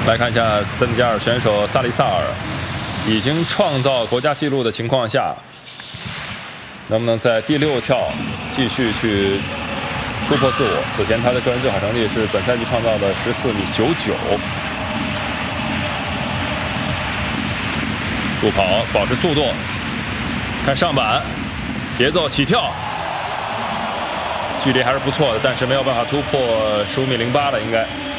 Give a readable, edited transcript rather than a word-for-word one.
来看一下塞内加尔选手萨利萨尔，已经创造国家纪录的情况下，能不能在第6跳继续去突破自我？此前他的个人最好成绩是本赛季创造的14.99米。助跑，保持速度，看上板，节奏起跳，距离还是不错的，但是没有办法突破15.08米了，应该。